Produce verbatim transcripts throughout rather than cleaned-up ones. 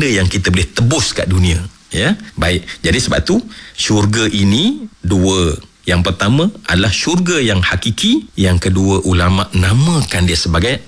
benda yang kita boleh tebus kat dunia. Ya, baik. Jadi sebab tu syurga ini dua. Yang pertama adalah syurga yang hakiki, yang kedua ulama namakan dia sebagai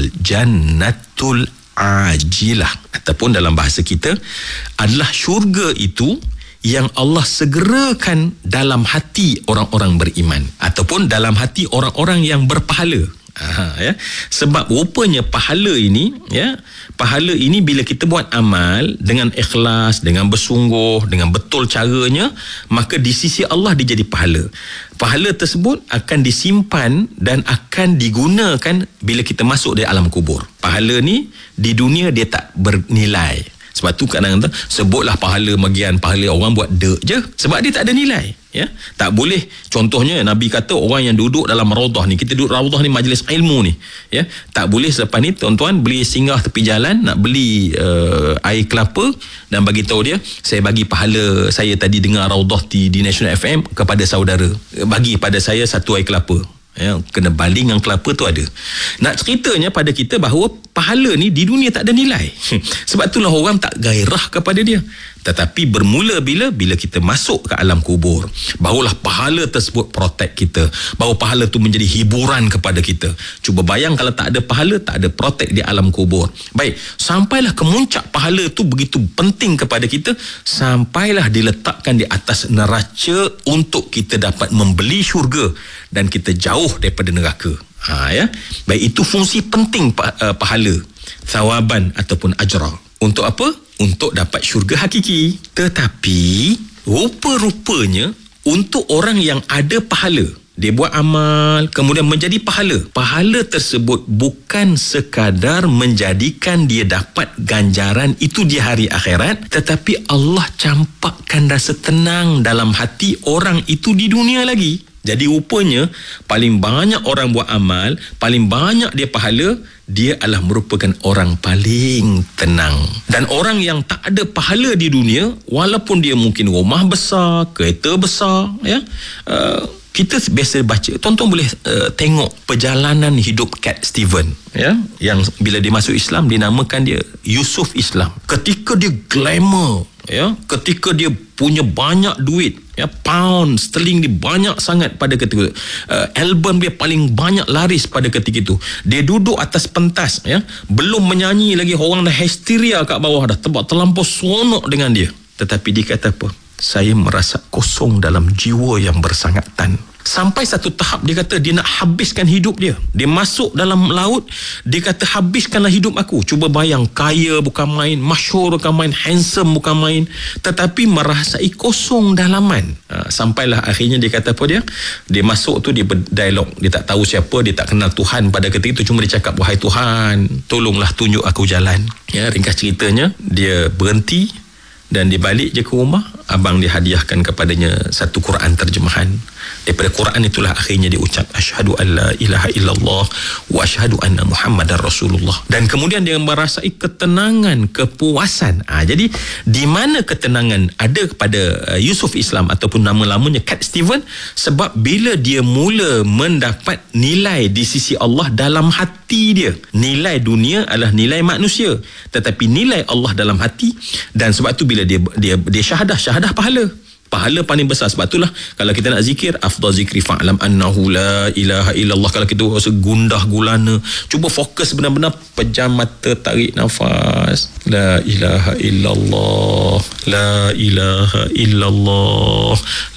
al-jannatul ajilah, ataupun dalam bahasa kita adalah syurga itu yang Allah segerakan dalam hati orang-orang beriman ataupun dalam hati orang-orang yang berpahala. Aha, ya. Sebab rupanya pahala ini, ya, pahala ini bila kita buat amal dengan ikhlas, dengan bersungguh, dengan betul caranya, maka di sisi Allah dia jadi pahala. Pahala tersebut akan disimpan dan akan digunakan bila kita masuk di alam kubur. Pahala ni di dunia dia tak bernilai. Sebab tu kadang-kadang sebutlah pahala bagian pahala orang buat dek je, sebab dia tak ada nilai. Ya, tak boleh. Contohnya Nabi kata orang yang duduk dalam raudhah ni, kita duduk raudhah ni majlis ilmu ni, ya, tak boleh selepas ni tuan-tuan beli singgah tepi jalan nak beli uh, air kelapa dan bagi tahu dia, saya bagi pahala saya tadi dengar raudhah di, di National F M kepada saudara, bagi pada saya satu air kelapa. Ya, kena baling dengan kelapa tu ada. Nak ceritanya pada kita bahawa pahala ni di dunia tak ada nilai. Sebab itulah orang tak gairah kepada dia. Tetapi bermula bila bila kita masuk ke alam kubur, barulah pahala tersebut protect kita, baru pahala tu menjadi hiburan kepada kita. Cuba bayang kalau tak ada pahala, tak ada protect di alam kubur. Baik, sampailah ke muncak pahala tu begitu penting kepada kita, sampailah diletakkan di atas neraca untuk kita dapat membeli syurga dan kita jauh daripada neraka. Ha, ya. Baik, itu fungsi penting pahala, thawaban ataupun ajra. Untuk apa? Untuk dapat syurga hakiki. Tetapi rupa-rupanya untuk orang yang ada pahala, dia buat amal kemudian menjadi pahala, pahala tersebut bukan sekadar menjadikan dia dapat ganjaran itu di hari akhirat, tetapi Allah campakkan rasa tenang dalam hati orang itu di dunia lagi. Jadi rupanya paling banyak orang buat amal, paling banyak dia pahala, dia adalah merupakan orang paling tenang. Dan orang yang tak ada pahala di dunia, walaupun dia mungkin rumah besar, kereta besar, ya, uh, kita biasa baca, tuan-tuan boleh uh, tengok perjalanan hidup Cat Steven, ya, yang bila dia masuk Islam dinamakan dia Yusuf Islam. Ketika dia glamour, ya, ketika dia punya banyak duit, ya, pound sterling dia banyak sangat pada ketika itu, uh, album dia paling banyak laris pada ketika itu, dia duduk atas pentas, ya, belum menyanyi lagi, orang dah histeria kat bawah dah, tempat terlampau seronok dengan dia. Tetapi dia kata apa? Saya merasa kosong dalam jiwa yang bersangatan. Sampai satu tahap dia kata dia nak habiskan hidup dia. Dia masuk dalam laut, dia kata habiskanlah hidup aku. Cuba bayang, kaya bukan main, masyhur bukan main, handsome bukan main, tetapi merasai kosong dalaman. Ha, sampailah akhirnya dia kata apa dia? Dia masuk tu, dia berdialog. Dia tak tahu siapa, dia tak kenal Tuhan pada ketika itu, cuma dia cakap, wahai Tuhan, tolonglah tunjuk aku jalan. Ya, ringkas ceritanya, dia berhenti dan dia balik je ke rumah. Abang dia hadiahkan kepadanya satu Quran terjemahan. Daripada Quran itulah akhirnya dia ucap asyhadu an la ilaha illallah wa asyhadu anna Muhammadar Rasulullah. Dan kemudian dia merasai ketenangan, kepuasan. Ha, jadi di mana ketenangan ada kepada uh, Yusuf Islam ataupun nama-lamanya Cat Steven? Sebab bila dia mula mendapat nilai di sisi Allah dalam hati dia. Nilai dunia adalah nilai manusia, tetapi nilai Allah dalam hati. Dan sebab tu bila dia dia dia syahadah, syahadah pahala. Pahala paling besar. Sebab itulah kalau kita nak zikir, afdal zikri fa'lam annahu la ilaha illallah. Kalau kita rasa gundah gulana, cuba fokus benar-benar, pejam mata, tarik nafas, la ilaha illallah, la ilaha illallah,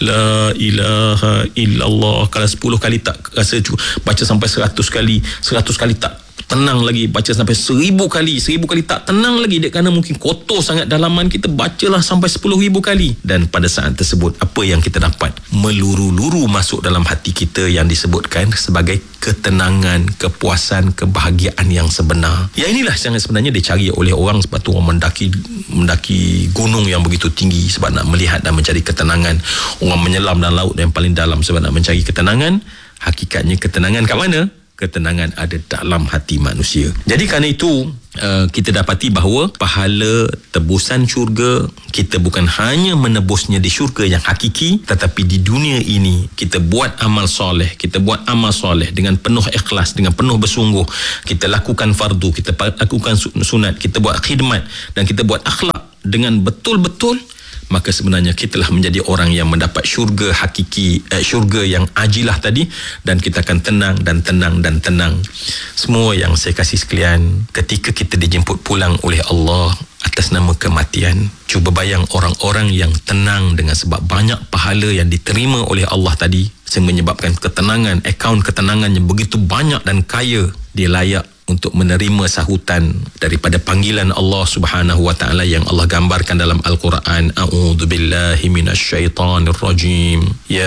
la ilaha illallah. Kalau sepuluh kali tak rasa cukup, baca sampai seratus kali, seratus kali tak tenang lagi, baca sampai seribu kali, seribu kali tak tenang lagi, dia kerana mungkin kotor sangat dalaman kita, bacalah sampai sepuluh ribu kali. Dan pada saat tersebut, apa yang kita dapat? Meluru-luru masuk dalam hati kita yang disebutkan sebagai ketenangan, kepuasan, kebahagiaan yang sebenar. Ya, inilah yang sebenarnya dicari oleh orang. Sebab tu orang mendaki mendaki gunung yang begitu tinggi sebab nak melihat dan mencari ketenangan. Orang menyelam dalam laut yang paling dalam sebab nak mencari ketenangan. Hakikatnya ketenangan kat mana? Ketenangan ada dalam hati manusia. Jadi kerana itu, uh, kita dapati bahawa pahala tebusan syurga kita bukan hanya menebusnya di syurga yang hakiki, tetapi di dunia ini kita buat amal soleh, kita buat amal soleh dengan penuh ikhlas, dengan penuh bersungguh, kita lakukan fardu, kita lakukan sunat, kita buat khidmat dan kita buat akhlak dengan betul-betul, maka sebenarnya kita telah menjadi orang yang mendapat syurga hakiki, eh, syurga yang ajilah tadi, dan kita akan tenang dan tenang dan tenang. Semua yang saya kasih sekalian, ketika kita dijemput pulang oleh Allah atas nama kematian, cuba bayang orang-orang yang tenang dengan sebab banyak pahala yang diterima oleh Allah tadi, sehingga menyebabkan ketenangan, akaun ketenangan yang begitu banyak dan kaya, dia layak untuk menerima sahutan daripada panggilan Allah Subhanahu wa taala yang Allah gambarkan dalam Al-Quran. A'udzubillahi minasyaitonir rajim. Ya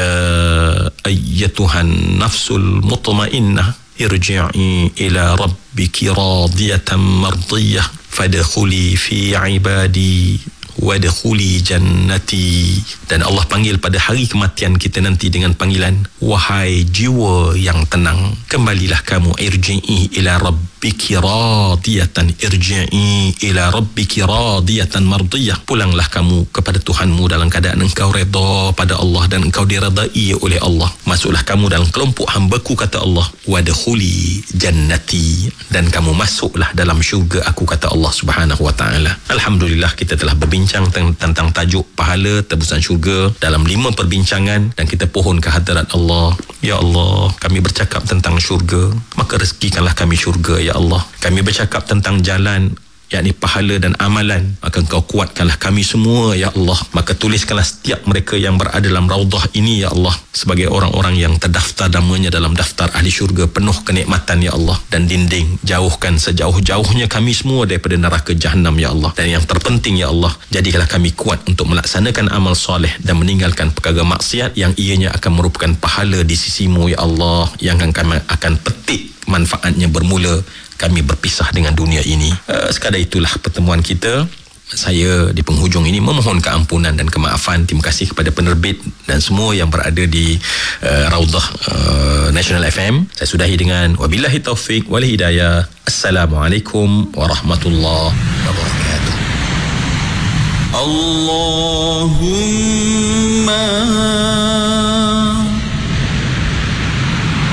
ayyatuhan nafsul mutmainnah irji'i ila rabbiki radiyatan mardiyah fadkhuli fi ibadi wadkhuli jannati. Dan Allah panggil pada hari kematian kita nanti dengan panggilan, wahai jiwa yang tenang, kembalilah kamu, irji'i ila rabbiki radiyatan, irji'i ila rabbiki radiyatan mardiyah, pulanglah kamu kepada Tuhanmu dalam keadaan engkau redha pada Allah dan engkau diredai oleh Allah. Masuklah kamu dalam kelompok hamba-Ku, kata Allah, wadkhuli jannati, dan kamu masuklah dalam syurga aku, kata Allah Subhanahu wa taala. Alhamdulillah, kita telah berbincang tentang tajuk pahala tebusan syurga dalam lima perbincangan, dan kita pohon ke hadirat Allah. Ya Allah, kami bercakap tentang syurga, maka rezekikanlah kami syurga, ya Allah. Kami bercakap tentang jalan, yakni pahala dan amalan, maka Engkau kuatkanlah kami semua, ya Allah. Maka tuliskanlah setiap mereka yang berada dalam raudhah ini, ya Allah, sebagai orang-orang yang terdaftar namanya dalam daftar ahli syurga penuh kenikmatan, ya Allah. Dan dinding, jauhkan sejauh-jauhnya kami semua daripada neraka Jahannam, ya Allah. Dan yang terpenting, ya Allah, jadikanlah kami kuat untuk melaksanakan amal soleh dan meninggalkan perkara maksiat yang ianya akan merupakan pahala di sisimu, ya Allah, yang akan kami akan petik manfaatnya bermula kami berpisah dengan dunia ini. Uh, sekadar itulah pertemuan kita. Saya di penghujung ini memohon keampunan dan kemaafan. Terima kasih kepada penerbit dan semua yang berada di uh, Raudhah uh, National F M. Saya sudahi dengan wabillahi taufik wal hidayah. Assalamualaikum warahmatullahi wabarakatuh. Allahu